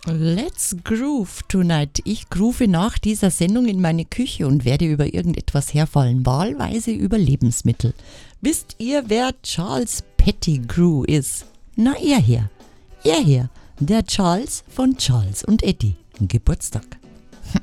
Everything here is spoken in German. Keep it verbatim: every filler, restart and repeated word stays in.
Let's groove tonight. Ich groove nach dieser Sendung in meine Küche und werde über irgendetwas herfallen, wahlweise über Lebensmittel. Wisst ihr, wer Charles Pettigrew ist? Na, er hier. Er hier, der Charles von Charles und Eddie. Geburtstag.